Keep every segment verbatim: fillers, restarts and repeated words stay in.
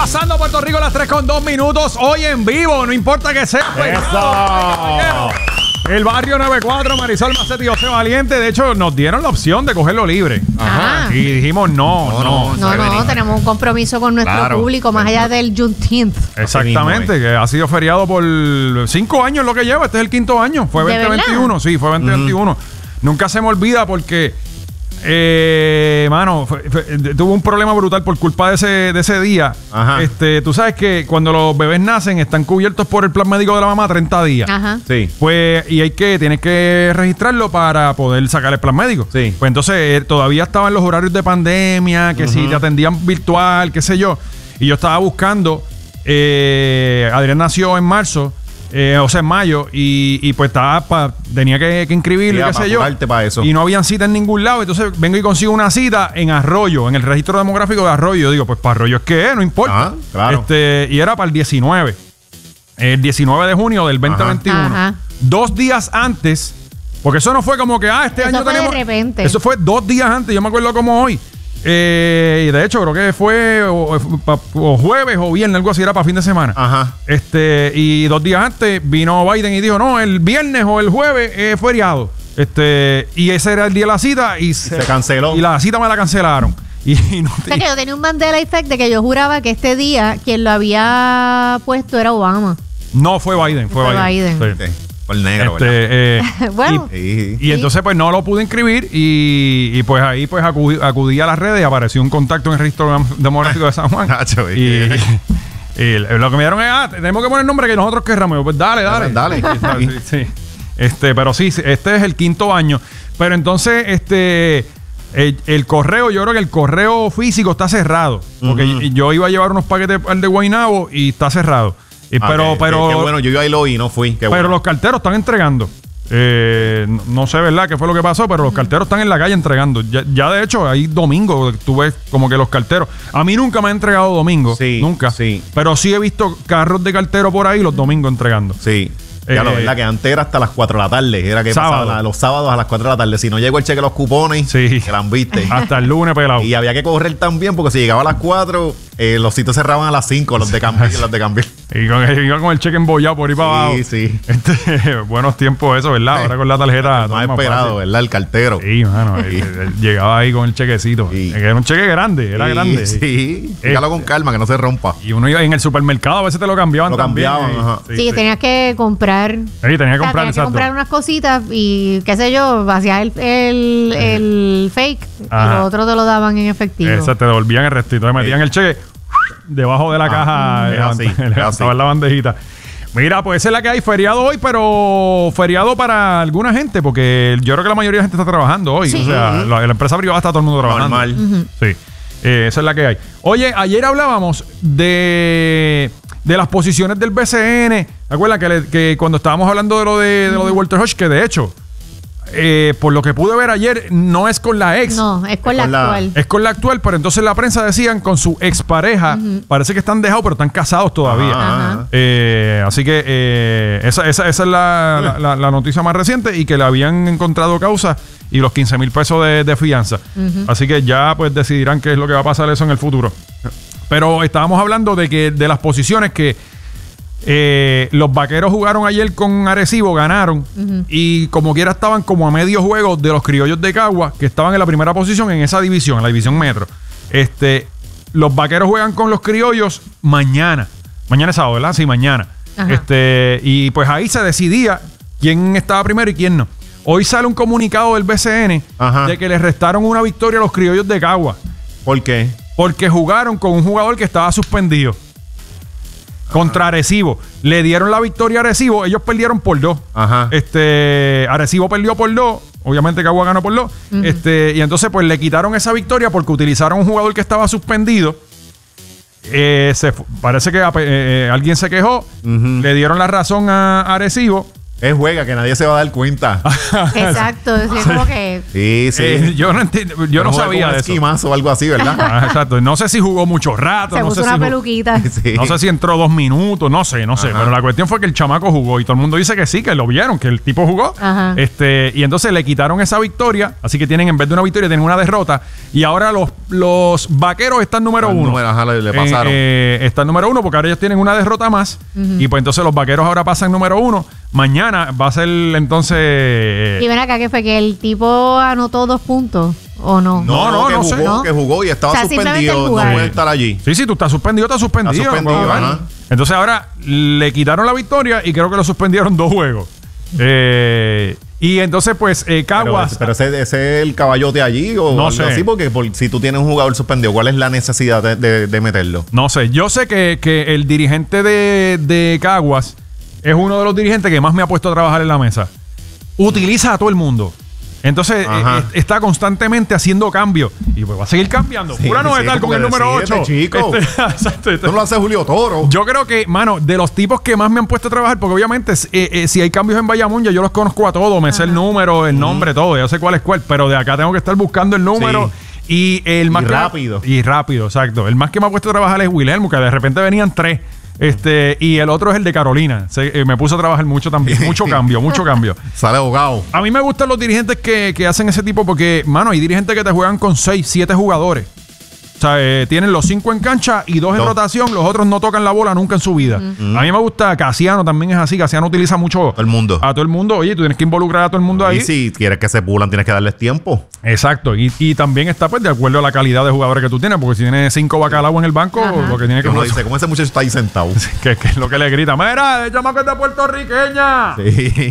Pasando Puerto Rico a las tres con dos minutos. Hoy en vivo, no importa que sea. Pues, ¡Eso! El barrio noventa y cuatro, Marisol Macete y José Valiente. De hecho, nos dieron la opción de cogerlo libre. Ajá. Y dijimos no, no. No, no, no, no tenemos un compromiso con nuestro Claro. público más allá del Juneteenth. Exactamente, que ha sido feriado por cinco años lo que lleva. Este es el quinto año. Fue ¿De veinte verdad? veintiuno. Sí, fue veinte veintiuno. Nunca se me olvida porque, eh, mano, fue- fue- tuvo un problema brutal por culpa de ese, de ese día. Ajá. Este, tú sabes que cuando los bebés nacen están cubiertos por el plan médico de la mamá treinta días. Ajá. Sí. Pues, y hay que, tienes que registrarlo para poder sacar el plan médico. Sí. Pues entonces eh, todavía estaban los horarios de pandemia, que si te atendían virtual, qué sé yo. Y yo estaba buscando, eh, Adrián nació en marzo, eh, o sea, en mayo, y, y pues estaba pa- tenía que, que inscribirlo, Ya, qué pa' sé yo. apurarte pa' eso. Y no habían cita en ningún lado. Entonces vengo y consigo una cita en Arroyo, en el registro demográfico de Arroyo. Yo digo, pues para Arroyo es que es, no importa. Ah, claro. Este, y era para el diecinueve. El diecinueve de junio del veinte veintiuno. Ajá. Dos días antes, porque eso no fue como que, ah, este Eso año fue de tenemos. repente. Eso fue dos días antes, yo me acuerdo como hoy. Eh, y de hecho, creo que fue o, o- o jueves o viernes, algo así, era para fin de semana. Ajá. Este, y dos días antes vino Biden y dijo, no, el viernes o el jueves es feriado. Este, y ese era el día de la cita y, se canceló. Y la cita me la cancelaron. Y, y no O sea que yo tenía un Mandela Effect de que yo juraba que este día quien lo había puesto era Obama. no fue Biden, fue, Fue Biden. Biden. Sí. Sí. Por el negro, Este, ¿verdad? eh, Bueno. y- Sí. Y entonces pues no lo pude inscribir y, y, pues ahí pues acudí, acudí a las redes y apareció un contacto en el registro dem- demográfico de San Juan. Nacho, y, y- y lo que me dieron es, ah, tenemos que poner el nombre que nosotros querramos. Yo, pues dale, dale. Dale, dale. Sí, sí. Este, pero sí, este es el quinto año. Pero entonces, este, el, el correo, yo creo que el correo físico está cerrado. Porque Ujú. yo, yo iba a llevar unos paquetes al de Guaynabo y está cerrado. Y, Ah, pero, qué- pero, qué, qué bueno, yo iba ahí lo vi, no fui. Qué pero bueno. los carteros están entregando. Eh, no, no sé, ¿verdad?, qué fue lo que pasó, pero los carteros están en la calle entregando. Ya, ya de hecho, hay domingo, tú ves como que los carteros. A mí nunca me han entregado domingo. Sí, nunca. sí. Pero sí he visto carros de cartero por ahí los domingos entregando. Sí. Ya Eh, lo verdad que antes era hasta las cuatro de la tarde. Era que Sábado. pasaba la- los sábados a las cuatro de la tarde. Si no llegó el cheque de los cupones, Sí. que la han viste. Hasta el lunes pelado. Y había que correr también porque si llegaba a las cuatro, eh, los sitios cerraban a las cinco, los de cambio, los de cambio. Y con, iba con el cheque embollado por ahí para abajo. Sí, sí. Este, buenos tiempos eso, ¿verdad? Ahora con la tarjeta. todo Más es más esperado, fácil. ¿verdad? El cartero. Sí, mano. él- él llegaba ahí con el chequecito. Sí. Que era un cheque grande, era Sí, grande. Sí. Eh, Fíjalo con calma, que no se rompa. Y uno iba en el supermercado, a veces te lo cambiaban Lo también. cambiaban, y- ajá. Sí, tenías que comprar. Sí, tenía que O sea, comprar, tenías que exacto. comprar unas cositas y qué sé yo, hacías el, el, el fake Ajá. y lo otro te lo daban en efectivo. Exacto, te devolvían el restito, te metían Sí. el cheque debajo de la Ah, caja, es así, levanta- es levantaba así. en la bandejita. Mira, pues esa es la que hay, feriado hoy, pero feriado para alguna gente, porque yo creo que la mayoría de la gente está trabajando hoy. Sí. O sea, la, la empresa privada está todo el mundo trabajando. Normal. Sí, eh, esa es la que hay. Oye, ayer hablábamos de, de las posiciones del B C N. ¿Te acuerdas que, le- que cuando estábamos hablando de lo de, de, lo de Walter Hodge, que de hecho, eh, por lo que pude ver ayer, no es con la ex. No, es con la con la- actual. Es con la actual, pero entonces la prensa decían con su expareja. Parece que están dejados, pero están casados todavía. Ajá. Ajá. Eh, así que eh, esa, esa- esa es la, la- la- la noticia más reciente y que le habían encontrado causa y los quince mil pesos de, de fianza. Así que ya pues decidirán qué es lo que va a pasar eso en el futuro. Pero estábamos hablando de que de las posiciones que eh, los vaqueros jugaron ayer con Arecibo, ganaron y como quiera estaban como a medio juego de los criollos de Cagua, que estaban en la primera posición en esa división, en la división metro. Este, los vaqueros juegan con los criollos mañana. Mañana es sábado, ¿verdad? Sí, mañana. Ajá. Este, y pues ahí se decidía quién estaba primero y quién no. Hoy sale un comunicado del B C N Ajá. de que le restaron una victoria a los criollos de Cagua ¿Por qué? porque jugaron con un jugador que estaba suspendido. Contra Arecibo. Le dieron la victoria a Arecibo. Ellos perdieron por dos. Ajá. Este, Arecibo perdió por dos. Obviamente Cagua ganó por dos. Este, y entonces, pues le quitaron esa victoria porque utilizaron un jugador que estaba suspendido. Eh, se fu- parece que eh, eh, alguien se quejó. Ujú. Le dieron la razón a Arecibo. Es juega, que nadie se va a dar cuenta. Exacto, es como que... Sí, sí. Eh, yo no entiendo, yo no Juega sabía como de un eso. esquimazo o algo así, ¿verdad? Ah, exacto. No sé si jugó mucho rato. se no puso sé una si jugó- peluquita. Sí. No sé si entró dos minutos, no sé, no sé. Ajá. Pero la cuestión fue que el chamaco jugó y todo el mundo dice que sí, que lo vieron, que el tipo jugó. Ajá. Este, y entonces le quitaron esa victoria, así que tienen, en vez de una victoria, tienen una derrota. Y ahora los, los vaqueros están número El uno. número, ajá, le- le pasaron. Eh, eh, están número uno porque ahora ellos tienen una derrota más. Y pues entonces los vaqueros ahora pasan número uno. Mañana va a ser entonces. Y ven acá que fue que el tipo anotó dos puntos, ¿o no? No, no, que no jugó, sé. ¿No? que jugó y estaba O sea, simplemente el suspendido. No jugar. puede estar allí. Sí, sí, tú estás suspendido, estás suspendido. Está suspendido, no puedo ajá. jugar. Entonces ahora le quitaron la victoria y creo que lo suspendieron dos juegos. Eh, y entonces, pues, eh, Pero, Caguas. pero ese, ese es el caballote allí o No algo sé. así, porque por- si tú tienes un jugador suspendido, ¿cuál es la necesidad de, de- de meterlo? No sé, yo sé que, que el dirigente de, de Caguas es uno de los dirigentes que más me ha puesto a trabajar en la mesa. Utiliza a todo el mundo. Entonces Ajá. eh, eh, está constantemente haciendo cambios. Y pues va a seguir cambiando. Sí, Pura sí, novedad con porque el número decídete, ocho. chico. exacto, este- Esto no lo hace Julio Toro. Yo creo que, mano, de los tipos que más me han puesto a trabajar, porque obviamente eh, eh, si hay cambios en Bayamón, ya yo los conozco a todos, me sé el número, el nombre, todo, yo sé cuál es cuál, pero de acá tengo que estar buscando el número. Y el más Y que- rápido. Y rápido, exacto. El más que me ha puesto a trabajar es Wilhelmo, que de repente venían tres. Este, y el otro es el de Carolina. Se- eh, me puso a trabajar mucho también. Mucho cambio, mucho cambio. Sale ahogado. A mí me gustan los dirigentes que, que hacen ese tipo porque, mano, hay dirigentes que te juegan con seis, siete jugadores. O sea, eh, tienen los cinco en cancha y dos en Dos. rotación. Los otros no tocan la bola nunca en su vida. A mí me gusta Casiano, también es así. Casiano utiliza mucho Todo el mundo. a todo el mundo. Oye, tú tienes que involucrar a todo el mundo ahí. Y si quieres que se pulan, tienes que darles tiempo. Exacto. Y, y también está pues de acuerdo a la calidad de jugadores que tú tienes. Porque si tienes cinco bacalao en el banco, Ajá. lo que tiene que Que uno dice, ¿cómo ese muchacho está ahí sentado? que, que es lo que le grita. Mira, el chamaco es de puertorriqueña. Sí.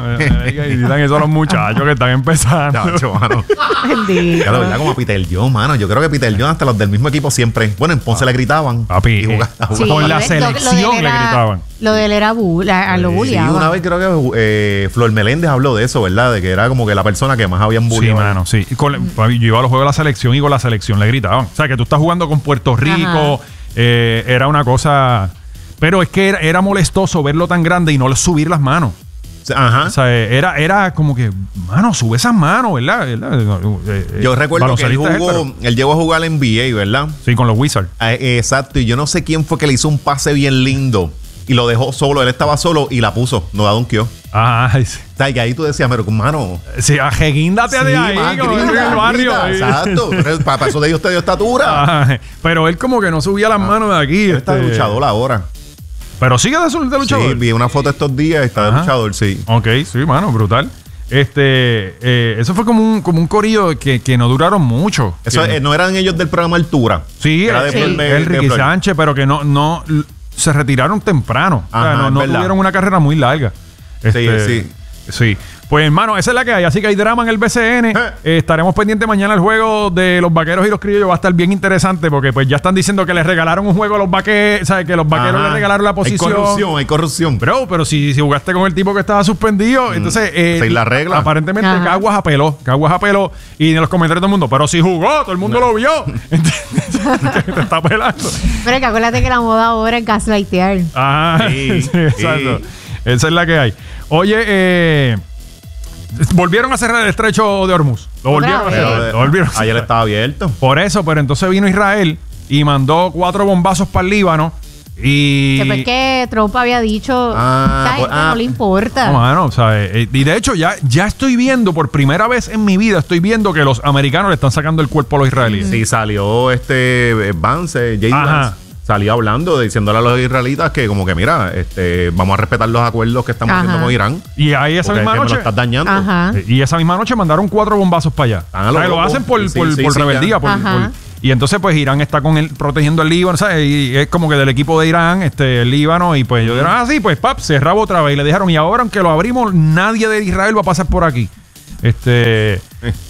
Y gritan eso a los muchachos que están empezando. Chacho, mano. Bendito. Ya lo verdad, como a Peter John, mano. Yo creo que Peter John, hasta los del mismo equipo siempre. Bueno, en Ponce le gritaban. Papi, Y jugaba- eh, Sí, Con la lo de- lo- lo de él selección le era- gritaban. Lo de él era bu- la- a lo Sí, bulleaba. una vez creo que eh, Flor Meléndez habló de eso, ¿verdad? De que era como que la persona que más habían Sí, bulleado. mano, sí. Y con la- papi, yo iba a los juegos de la selección y con la selección le gritaban. O sea, que tú estás jugando con Puerto Rico. eh, era una cosa. Pero es que era, era molestoso verlo tan grande y no subir las manos. Ajá. O sea, eh, era, era como que, mano, sube esas manos, ¿verdad? ¿Verdad? Eh, eh, Yo recuerdo que él baloncelista es él, jugó, él llegó a jugar en N B A, ¿verdad? pero- sí, con los Wizards. Eh, exacto, y yo no sé quién fue que le hizo un pase bien lindo y lo dejó solo, él estaba solo y la puso, no da un kio. Ajá, sí. O sea, y ahí tú decías, pero mano, Sí, ajeguíndate de ahí, man, como grita, en el barrio. grita, ahí. exacto, pero para eso de Dios te dio estatura. Ajá, pero él como que no subía las manos de aquí. Él está de este, luchador ahora. Pero sigue de, su- de luchador. Sí, vi una foto estos días y está de Ajá. luchador, sí. Ok, sí, mano, brutal. Este, eh, eso fue como un, como un corillo que, que no duraron mucho. Eso Que- eh, no eran ellos del programa Altura. sí, Era de el, Flor de- el de Ricky Flor. Sánchez, pero que no, no l- se retiraron temprano. O sea, Ajá, no, es no verdad. tuvieron una carrera muy larga. Este, sí. Sí. Pues, hermano, esa es la que hay. Así que hay drama en el B C N. Eh. Eh, estaremos pendientes mañana. El juego de los vaqueros y los criollos va a estar bien interesante porque, pues, ya están diciendo que les regalaron un juego a los vaqueros. ¿Sabes? Que los vaqueros Ajá. les regalaron la posición. Hay corrupción, hay corrupción. Bro, pero si, si jugaste con el tipo que estaba suspendido, entonces. Eh, esa es la regla. Aparentemente, Ajá. Caguas apeló. Caguas apeló. Y en los comentarios todo el mundo, pero si jugó, todo el mundo lo vio. Entonces, te está pelando. Pero que acuérdate que la moda ahora es gaslightear. Ajá. Sí, Sí, exacto. sí. Esa es la que hay. Oye, eh. Volvieron a cerrar el estrecho de Hormuz. Lo volvieron a Otra cerrar. vez. Lo volvieron a Ayer cerrar. estaba abierto. Por eso, pero entonces vino Israel y mandó cuatro bombazos para el Líbano. Y. Que fue que Trump había dicho Ah, "Esta pues, gente ah. no le importa. No, mano, o sea, eh, y de hecho ya, ya estoy viendo, por primera vez en mi vida, estoy viendo que los americanos le están sacando el cuerpo a los israelíes. Sí, salió este eh, Vance, Jay Ajá. Vance, salió hablando, diciéndole a los israelitas que como que mira, este, vamos a respetar los acuerdos que estamos Ajá. haciendo con Irán. Y ahí esa Porque misma es que me noche. lo estás dañando. Ajá. eh, Y esa misma noche mandaron cuatro bombazos para allá. Están a O sea, lo lo loco. hacen por, Sí, sí, por, sí, por sí, rebeldía. ya. por- Ajá. por- y entonces, pues, Irán está con él protegiendo el Líbano, ¿sabes? Y es como que del equipo de Irán, este, el Líbano, y pues ellos dijeron, ah, sí, pues, pap, cerraba otra vez. Y le dijeron, y ahora, aunque lo abrimos, nadie de Israel va a pasar por aquí. Este,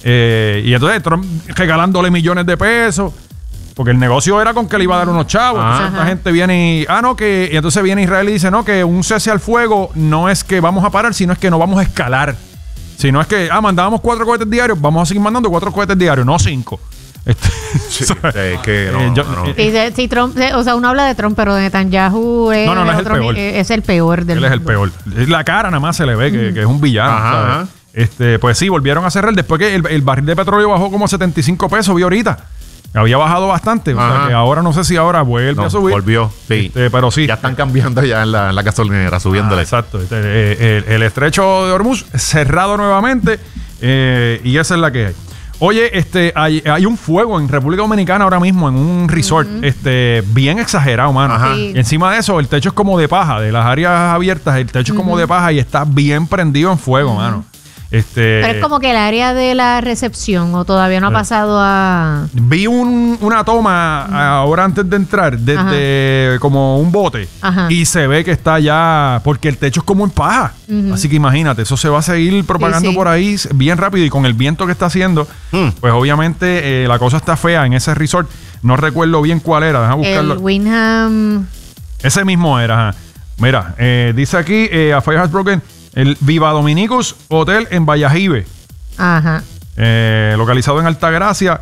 eh, y entonces Trump regalándole millones de pesos. Porque el negocio era con que le iba a dar unos chavos. Ajá. Entonces, esta gente viene y. Ah, no, que. Y entonces viene Israel y dice, no, que un cese al fuego no es que vamos a parar, sino es que no vamos a escalar. Sino es que, ah, mandábamos cuatro cohetes diarios, vamos a seguir mandando cuatro cohetes diarios, no cinco. Este, Sí, es que no, Eh, yo- no. eh, Sí, de- sí, Trump, de- o sea, uno habla de Trump, pero de Netanyahu es, No, no, no es el otro ni- peor. eh, es el peor del Él es el mundo. peor. La cara nada más se le ve que, que es un villano. Ajá, ¿sabes? ajá. Este, pues sí, volvieron a cerrar. Después que el, el barril de petróleo bajó como setenta y cinco pesos, vi ahorita. Había bajado bastante. O sea, Ajá. que ahora no sé si ahora vuelve No, a subir. volvió, sí. Este, pero sí. Ya están cambiando ya en la, en la gasolinera, subiéndole. Ah, exacto. Este, eh, el, el estrecho de Hormuz cerrado nuevamente. eh, y esa es la que hay. Oye, este, hay, hay un fuego en República Dominicana ahora mismo en un resort, este, bien exagerado, mano. Ajá. Sí. Encima de eso, el techo es como de paja, de las áreas abiertas, el techo es como de paja y está bien prendido en fuego, mano. Este, Pero es como que el área de la recepción, o todavía no ha pasado a... vi un- una toma ahora antes de entrar desde como un bote Ajá. y se ve que está ya porque el techo es como en paja. Así que imagínate, eso se va a seguir propagando Sí, sí. por ahí bien rápido y con el viento que está haciendo, Hmm. pues obviamente eh, la cosa está fea en ese resort. No recuerdo bien cuál era, déjame buscarlo. El Windham... Ese mismo era. Ajá. Mira, eh, dice aquí eh, a Fire Has Broken, el Viva Dominicus Hotel en Vallajive. Ajá. Eh, localizado en Altagracia,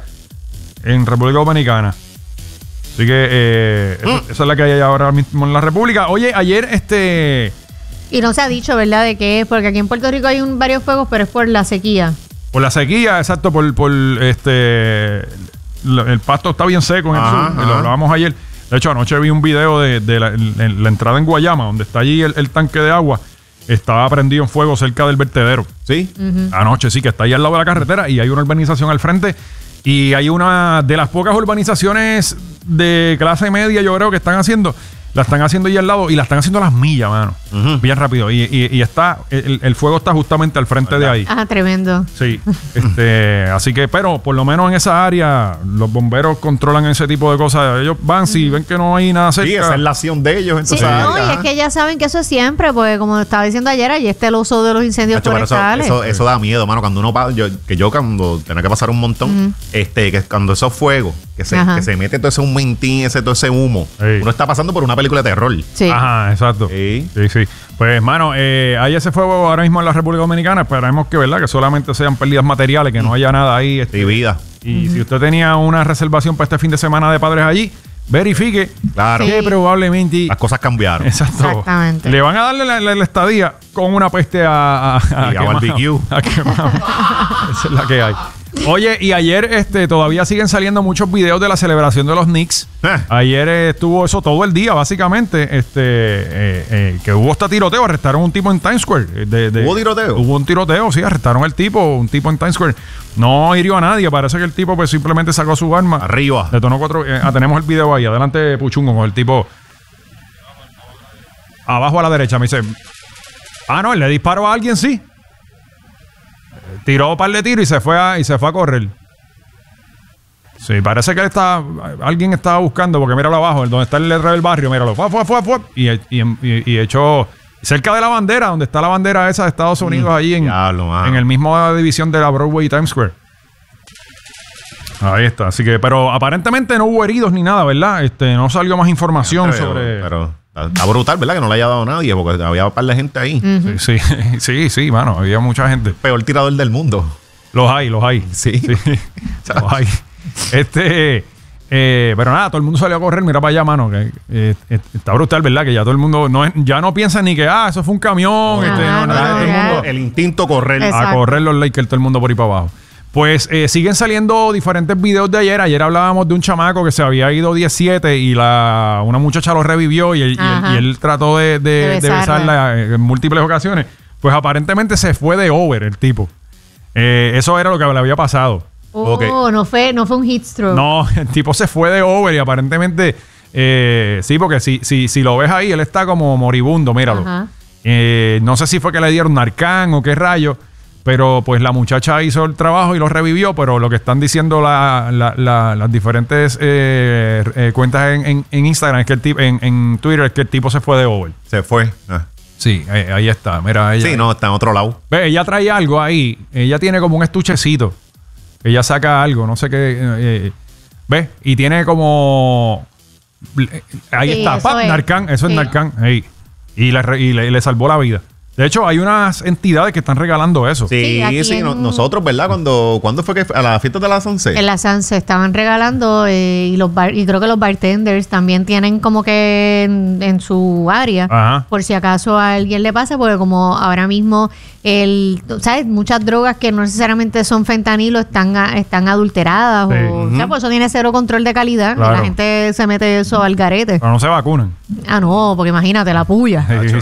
en República Dominicana. Así que eh, Mm. esa, esa es la que hay ahora mismo en la República. Oye, ayer este Y no se ha dicho, ¿verdad? De qué es, porque aquí en Puerto Rico hay un, varios fuegos, pero es por la sequía. por la sequía, exacto, por, por este lo- el pasto está bien seco en el Ajá, sur, lo ajá. hablábamos ayer. De hecho, anoche vi un video de, de la, en la entrada en Guayama, donde está allí el, el tanque de agua. Estaba prendido en fuego cerca del vertedero. Sí. Anoche, sí, que está ahí al lado de la carretera y hay una urbanización al frente. Y hay una de las pocas urbanizaciones de clase media, yo creo, que están haciendo. La están haciendo ahí al lado y la están haciendo a las millas, mano. Ujú. Bien rápido. Y, y- y está, el, el fuego está justamente al frente de ahí. Ah, tremendo. Sí. este, así que, pero por lo menos en esa área, los bomberos controlan ese tipo de cosas. Ellos van, si ven que no hay nada cerca. Sí, esa es la acción de ellos. Sí, Entonces, no, y es que ya saben que eso es siempre, porque como estaba diciendo ayer, allí está el uso de los incendios Hacho, pero eso, forestales. eso, eso da miedo, mano. Cuando uno pa- yo, que yo cuando tenía que pasar un montón, este, que cuando esos fuegos, que se, Ajá. que se mete todo ese humentín, ese, todo ese humo, Sí. uno está pasando por una película de terror. Sí. Ajá, exacto. Sí. Sí, sí. Pues, mano, eh, hay ese fuego ahora mismo en la República Dominicana. Esperemos que, ¿verdad? Que solamente sean pérdidas materiales, que no haya nada ahí. este, De vida. Y si usted tenía una reservación para este fin de semana de padres allí, verifique Claro. Sí. que probablemente... Las cosas cambiaron. Exacto. Exactamente. Le van a darle la, la- la estadía con una peste a, a, a, Sí, a quemado. barbecue. A quemado. Esa es la que hay. Oye, y ayer este, todavía siguen saliendo muchos videos de la celebración de los Knicks. Eh. Ayer eh, estuvo eso todo el día, básicamente. Este, eh, eh, que hubo hasta tiroteo. Arrestaron un tipo en Times Square. eh, de- de- ¿Hubo tiroteo? Hubo un tiroteo, sí. Arrestaron al tipo, un tipo en Times Square. No hirió a nadie. Parece que el tipo pues simplemente sacó su arma. Arriba. Detonó cuatro. eh, ah, tenemos el video ahí. Adelante, Puchungo, con el tipo. Abajo a la derecha, me dice. Ah, no, él le disparó a alguien, sí. Tiró un par de tiros y se fue a, y se fue a correr. Sí, parece que él está, alguien estaba buscando, porque míralo abajo, el donde está el letrero del barrio, míralo. Fue, fue, fue, fue. Y, y, y- y echó cerca de la bandera, donde está la bandera esa de Estados Unidos, ahí en, diablo, mano. en el mismo división de la Broadway y Times Square. Ahí está, así que, pero aparentemente no hubo heridos ni nada, ¿verdad? Este, no salió más información Pero, sobre. pero está, está brutal, ¿verdad? Que no le haya dado a nadie, porque había un par de gente ahí. Sí, sí, sí, sí, mano, había mucha gente. Peor tirador del mundo. Los hay, los hay. Sí. los hay. Este, eh, pero nada, todo el mundo salió a correr, mira para allá, mano, que eh, eh, está brutal, ¿verdad? Que ya todo el mundo no es- ya no piensa ni que, ah, eso fue un camión, este, Ajá, no, no, no, todo el ya. mundo El instinto correr. Exacto. a correr los Lakers, todo el mundo por ahí para abajo. Pues eh, siguen saliendo diferentes videos de ayer. Ayer hablábamos de un chamaco que se había ido diecisiete y la una muchacha lo revivió y él, y él- Ajá. y él trató de, de- De de besarla. besarla en múltiples ocasiones. Pues aparentemente se fue de over el tipo. Eh, eso era lo que le había pasado. Oh, Ok. no fue, no fue un heat stroke. No, el tipo se fue de over y aparentemente eh, sí, porque si, si, si lo ves ahí, él está como moribundo, míralo. Ajá. Eh, no sé si fue que le dieron Narcan o qué rayo, pero pues la muchacha hizo el trabajo y lo revivió, pero lo que están diciendo la- la- la- las diferentes eh, eh, cuentas en, en- en Instagram, es que el tipo, en, en Twitter, es que el tipo se fue de over. Se fue. Ah. Sí, eh, ahí está, mira ella. Sí, no, está en otro lado. Ve, ella trae algo ahí. Ella tiene como un estuchecito. Ella saca algo, no sé qué. eh, eh, ¿Ves? Y tiene como. Ahí Sí, está. eso ¡Pap! es. Narcan. Eso Sí. es Narcan. Ahí. Y, le, re- y le, le salvó la vida. De hecho, hay unas entidades que están regalando eso. Sí, Sí, aquí sí. en- no- nosotros, ¿verdad? Cuando, ¿Cuándo fue que fue? A las fiestas de la Sunset. En la Sanse estaban regalando eh, y los bar- y creo que los bartenders también tienen como que en, en su área, Ajá. por si acaso a alguien le pasa, porque como ahora mismo el, ¿sabes? Muchas drogas que no necesariamente son fentanilo están a- están adulteradas Sí. o, o sea, por eso tiene cero control de calidad. Claro. La gente se mete eso al garete. Pero no se vacunan. Ah, no, porque imagínate la puya.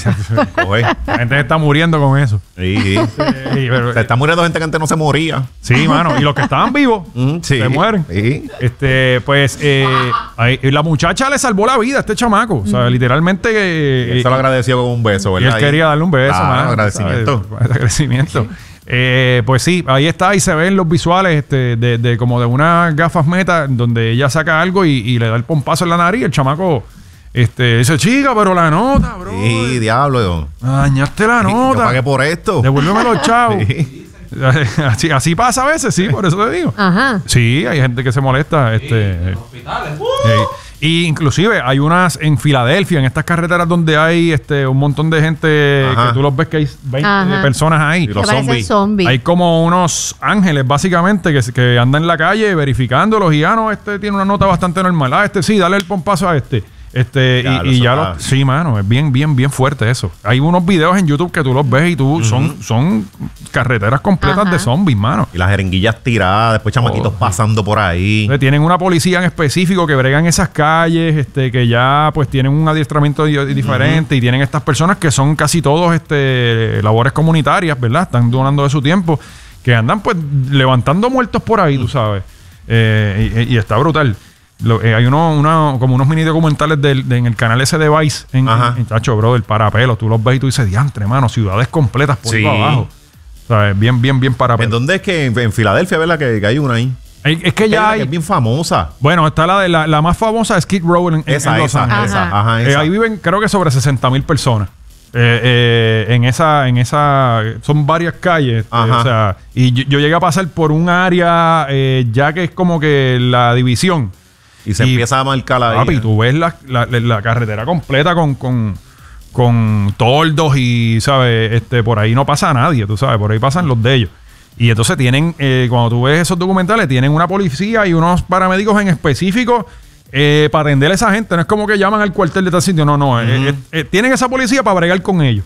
Coge. La gente está muriendo con eso. Sí, sí. Sí, pero- Se está muriendo gente que antes no se moría. sí, mano. Y los que estaban vivos Mm, sí. se mueren. Sí. Este, pues, eh, ahí- la muchacha le salvó la vida a este chamaco. O sea, literalmente. eh, Él se lo agradeció con un beso, y ¿verdad? él quería darle un beso, Claro, mano, agradecimiento. ¿sabes? Agradecimiento. Eh, pues sí, ahí está y se ven los visuales este, de, de como de unas gafas meta donde ella saca algo y, y le da el pompazo en la nariz. El chamaco este, dice, chica, pero la nota, bro. Sí, diablo. Dañaste la Yo nota. pagué por esto. Devuélveme los chavos. Sí. Así, así pasa a veces, sí, por eso te digo. Ajá. Sí, hay gente que se molesta. Este, eh, y inclusive hay unas en Filadelfia, en estas carreteras donde hay este un montón de gente Ajá. que tú los ves que hay veinte Ajá. personas ahí. Y Que los parecen zombies. zombies. Hay como unos ángeles, básicamente, que, se- que andan en la calle verificándolos y ya no, este tiene una nota bastante normal. Ah, este sí, dale el pompazo a este. Este, Ya, y, y eso ya está- lo. Sí, mano, es bien, bien, bien fuerte eso. Hay unos videos en YouTube que tú los ves y tú son, son carreteras completas Ajá. de zombies, mano. Y las jeringuillas tiradas, después chamaquitos Oh. pasando por ahí. Entonces, tienen una policía en específico que bregan esas calles, este, que ya pues tienen un adiestramiento di- diferente y tienen estas personas que son casi todos este, labores comunitarias, ¿verdad? Están donando de su tiempo, que andan pues levantando muertos por ahí, tú sabes. Eh, y, y está brutal. Lo- eh, hay uno, una- como unos mini documentales del- de- en el canal ese de Vice, en, Ajá. en, en Chacho, bro, del parapelo. Tú los ves y tú dices, diantre, mano, ciudades completas por ahí Sí. para abajo. O sea, es bien, bien, bien ¿En parapelo. dónde es que? En, en Filadelfia, ¿verdad? Que, que hay una ahí. Es, es que Es ya la que hay... es bien famosa. Bueno, está la de la, la más famosa, Skid Row en, en- Esa, en Los esa, Ángeles. esa. Ajá. Ajá, Eh, esa. ahí viven, creo que sobre sesenta mil personas. Eh, eh, en esa, en esa, son varias calles. eh, Ajá. o sea, y yo, yo llegué a pasar por un área eh, ya que es como que la división. Y se y- empieza a marcar ahí. Papi, tú ves la, la- la carretera completa con, con, con toldos y, ¿sabes? Este, por ahí no pasa nadie, tú sabes, por ahí pasan los de ellos. Y entonces tienen, eh, cuando tú ves esos documentales, tienen una policía y unos paramédicos en específico eh, para atender a esa gente. No es como que llaman al cuartel de tal sitio, no, no. eh, eh, eh, tienen esa policía para bregar con ellos.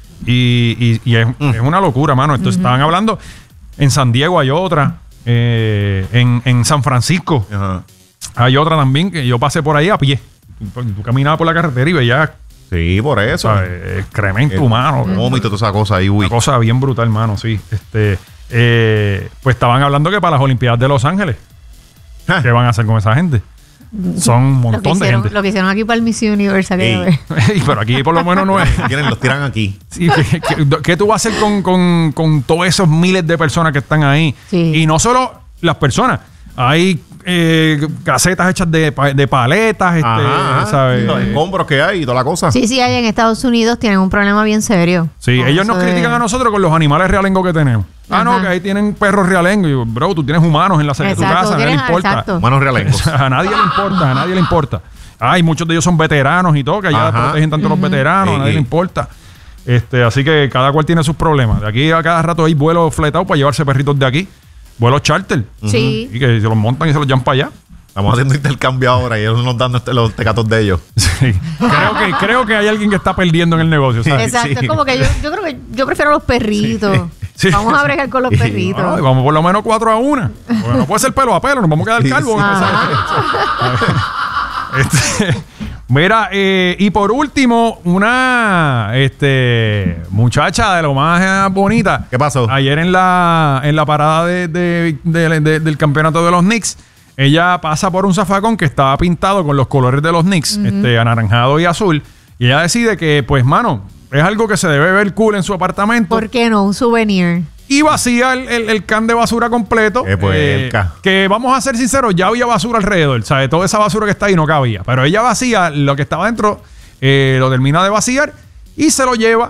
Y, y- y es, es una locura, mano. Entonces estaban hablando, en San Diego hay otra, eh, en, en San Francisco Ajá. hay otra también que yo pasé por ahí a pie. Tú, tú caminabas por la carretera y veías, Sí, por eso. ¿sabes? Excremento Eh, humano. Vómito, toda esa cosa ahí, uy. Una cosa bien brutal, mano, sí. Este, eh, pues estaban hablando que para las Olimpiadas de Los Ángeles, Ja. ¿qué van a hacer con esa gente? Son un Lo que, montón de hicieron, gente. lo que hicieron aquí para el Miss Universe. aquella Ey. vez. Pero aquí por lo menos no es. Tienen, los tiran aquí. Sí, ¿qué, qué- qué tú vas a hacer con, con, con todos esos miles de personas que están ahí? Sí. Y no solo las personas. Hay eh, casetas hechas de, pa- de paletas, este, Ajá, ajá. ¿sabes? Los escombros que hay y toda la cosa. Sí, sí, hay en Estados Unidos tienen un problema bien serio. Sí, con ellos eso nos de- critican a nosotros con los animales realengos que tenemos. Ah, no, Ajá. que ahí tienen perros realengos. Y yo, bro, tú tienes humanos en la sede de tu Exacto, casa, a nadie le tienes- importa. exacto. Manos realengos. A nadie le importa, a nadie le importa. Ay, muchos de ellos son veteranos y todo, que allá Ajá. protegen tanto a los veteranos, a Sí, nadie sí. le importa. Este, así que cada cual tiene sus problemas. De aquí a cada rato hay vuelos fletados para llevarse perritos de aquí. Vuelos charter. Sí. Y que se los montan y se los llevan para allá. Estamos haciendo intercambio ahora y ellos nos dan este- los tecatos de ellos. Sí. creo, que, creo que hay alguien que está perdiendo en el negocio, ¿sabes? Exacto, Sí. es como que yo, yo creo que yo prefiero los perritos. Sí. Vamos a bregar con los Sí. perritos. Ay, vamos por lo menos cuatro a una. Porque no puede ser pelo a pelo, nos vamos a quedar Sí, calvos. sí. Este, mira, eh, y por último, una este, muchacha de lo más eh, bonita. ¿Qué pasó? Ayer en la, en la parada de, de- de- de- del campeonato de los Knicks, ella pasa por un zafacón que estaba pintado con los colores de los Knicks, este, anaranjado y azul. Y ella decide que, pues, mano, es algo que se debe ver cool en su apartamento. ¿Por qué no? Un souvenir. Y vacía el, el- el can de basura completo. Qué puerca. que vamos a ser sinceros, ya había basura alrededor. ¿Sabes? Toda esa basura que está ahí no cabía. Pero ella vacía lo que estaba dentro, eh, lo termina de vaciar y se lo lleva.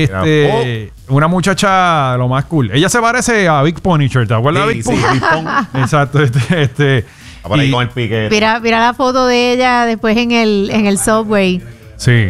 Este, una muchacha lo más cool. Ella se parece a Big Punisher. ¿Te acuerdas de Sí, Big sí, Punisher? Big Pong. Exacto. Este, este, Va por ahí y- con el pique. Mira, mira la foto de ella después en el, en el subway. Sí.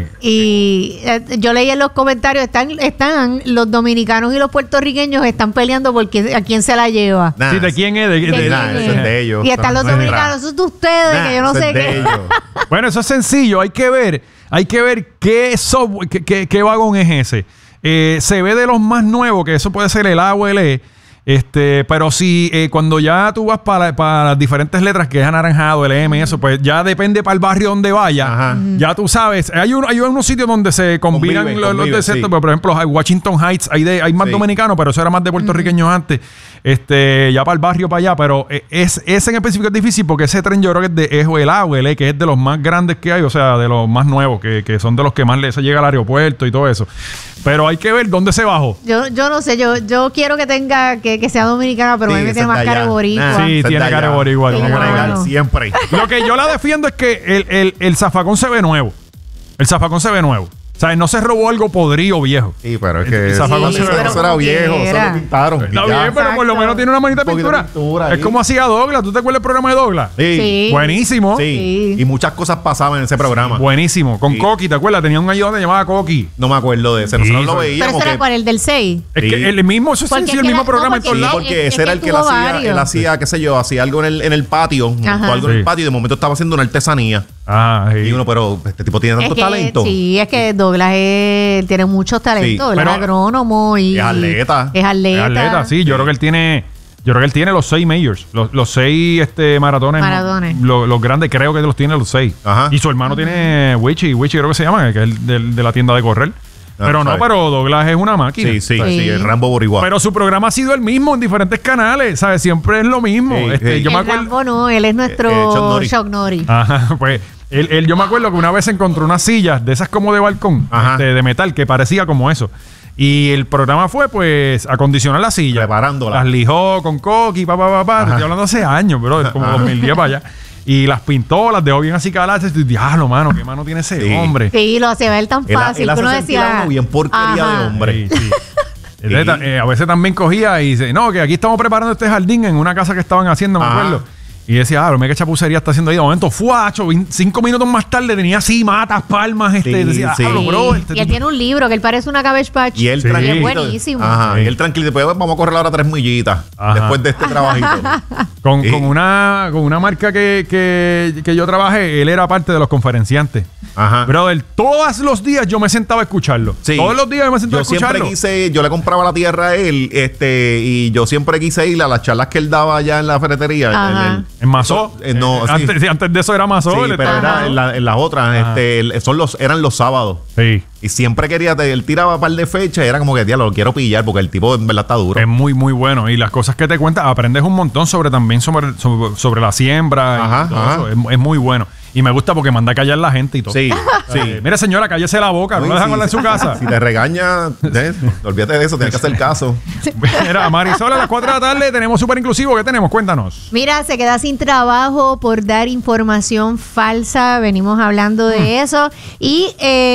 Y eh, yo leí en los comentarios, están, están los dominicanos y los puertorriqueños están peleando por quién- a quién se la lleva. Nah, Sí, ¿de quién es? De- ¿De de- quién nah, es? eso es de ellos. Y están los Nah, dominicanos, eso es de ustedes, nah, que yo no eso sé es de qué. ellos. Bueno, eso es sencillo. Hay que ver, hay que ver qué software, qué, qué- qué vagón es ese. Eh, se ve de los más nuevos, que eso puede ser el A o el E. Este, pero si eh, cuando ya tú vas para, para las diferentes letras, que es anaranjado, el M, eso, pues ya depende para el barrio donde vaya. Ajá. Ya tú sabes. Hay, un- hay unos sitios donde se combinan Conviven, los, los conviven, desiertos, sí. pero por ejemplo, hay Washington Heights, hay, de, hay más Sí. dominicanos, pero eso era más de puertorriqueños antes. Este, ya para el barrio para allá, pero eh, es, ese en específico es difícil porque ese tren yo creo que es, de, es o el A o el E, que es de los más grandes que hay, o sea, de los más nuevos, que, que son de los que más le se llega al aeropuerto y todo eso. Pero hay que ver dónde se bajó. Yo, yo no sé, yo, yo quiero que tenga, que, que sea dominicana, pero Sí, a mí me ese tiene es más de cara de allá. boricua. Nah, Sí, ese es tiene de cara de allá. boricua, Sí, tiene cara de mano. Legal, siempre. Lo que yo la defiendo es que el, el, el zafacón se ve nuevo. El zafacón se ve nuevo. O sea, no se robó algo podrido viejo. Sí, pero es El que zafacón eso, se ve eso como era viejo, eso quiera. lo pintaron. y Está ya. bien, pero por lo Exacto. menos tiene una manita de Un poquito pintura. de pintura es ahí. como hacía Douglas. ¿Tú te acuerdas del programa de Douglas? Sí. Sí. Buenísimo. Sí. Sí. Y muchas cosas pasaban en ese programa. Buenísimo. Con Sí. Coqui, ¿te acuerdas? Tenía un ayudante llamado Coqui. No me acuerdo de ese. Sí, Nosotros lo eso- Pero veíamos. ese era que- cuál, el del seis. Es Sí. que el mismo, eso es Porque sencillo, es el que mismo la- programa no, en todos porque- lados. porque es ese era que el que él tuvo hacía, varios. él hacía, qué sé yo, hacía algo en el, en el patio, Ajá. o algo en Sí. el patio, y de momento estaba haciendo una artesanía. Ah, sí. Y uno, pero este tipo tiene tanto Es que, talento. Sí, es que Douglas es- tiene muchos talentos, Sí, ¿verdad? pero- Agrónomo y... Es atleta. Es atleta. Es atleta, sí. Yo creo que él tiene... Yo creo que él tiene los seis majors, los, los seis este, maratones. Maratones. Los, los grandes, creo que los tiene los seis. Ajá. Y su hermano tiene Wichi, Wichi creo que se llama, que es el del- de la tienda de correr. Ah, pero no, sabe. pero Douglas es una máquina. Sí, sí, Sí. sí, el Rambo Boricua. Pero su programa ha sido el mismo en diferentes canales, ¿sabes? Siempre es lo mismo. Sí, Este, sí. yo me El acuerdo. Rambo no, él es nuestro Eh, eh, Chuck Norris. Chuck Norris. Ajá, pues él, él- yo me acuerdo que una vez encontró unas sillas de esas como de balcón, Ajá. este, de metal, que parecía como eso. Y el programa fue, pues, acondicionar la silla. Preparándola. Las lijó con coqui, papá, papá. Estoy hablando hace años, bro, como dos mil diez para allá. Y las pintó, las dejó bien así caladas. Y diablo, mano, qué mano tiene ese Sí. hombre. Sí, lo hace ver tan Él, fácil él que hace uno sentir a decía... uno bien porquería Ajá. de hombre. Sí, sí. Entonces, ta- eh, a veces también cogía y dice, no, que aquí estamos preparando este jardín en una casa que estaban haciendo, me Ajá. acuerdo. Y decía, ah, lo que chapucería está haciendo ahí. De momento, fuacho, cinco minutos más tarde tenía así matas, palmas, este. Sí, decía, sí. ah, Sí. bro, este Y él tipo- tiene un libro que él parece una Cabbage Patch. Y él Sí. tranquilo. Y es buenísimo. Ajá. Sí. Y él tranquilo. Después vamos a correr ahora tres millitas. Ajá. Después de este trabajito. Con, Sí. con una, con una marca que, que, que yo trabajé, él era parte de los conferenciantes. Ajá. Brother, todos los días yo me sentaba a escucharlo. Sí. Todos los días yo me sentaba Yo a escucharlo. siempre quise, yo le compraba la tierra a él, este, y yo siempre quise ir a las charlas que él daba allá en la ferretería. Ajá. En, el- En Mazó. Eh, no, Eh, sí. antes, sí, antes de eso era Mazó. Sí, él pero estaba- era en, la- en las otras, Ajá. este, el- son los, eran los sábados. Sí. Y siempre quería, él tiraba un par de fechas y era como que, diablo, lo quiero pillar porque el tipo en verdad está duro. Es muy, muy bueno. Y las cosas que te cuenta, aprendes un montón sobre también sobre, sobre, sobre la siembra. y Ajá, todo ajá. eso. Es, es muy bueno. Y me gusta porque manda a callar la gente y todo. Sí, sí. Eh, mire, señora, cállese la boca. No Uy, la dejan sí, hablar en su casa. Si te regaña, ¿eh? olvídate de eso, tienes que hacer caso. Mira, Marisol, a las cuatro de la tarde tenemos súper inclusivo. ¿Qué tenemos? Cuéntanos. Mira, se queda sin trabajo por dar información falsa. Venimos hablando de Mm. eso. Y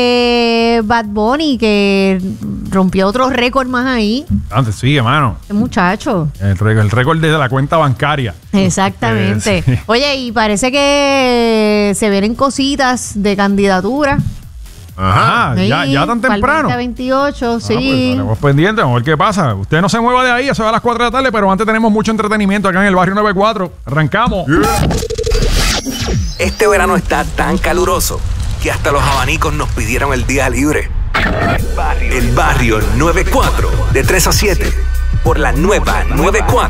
eh, Bad Bunny, que rompió otro récord más ahí. Antes, sí, hermano. Este muchacho. El récord, el récord de la cuenta bancaria. Exactamente. Eh, sí. Oye, y parece que se vienen cositas de candidatura. Ajá. Ah, ya, Sí, ya tan para el temprano. veinte veintiocho, Ah, pues, sí. estaremos pendientes, vamos a ver qué pasa. Usted no se mueva de ahí, eso va a las cuatro de la tarde, pero antes tenemos mucho entretenimiento acá en el barrio noventa y cuatro. Arrancamos. Este verano está tan caluroso que hasta los abanicos nos pidieron el día libre. El barrio noventa y cuatro, de tres a siete, por la nueva noventa y cuatro.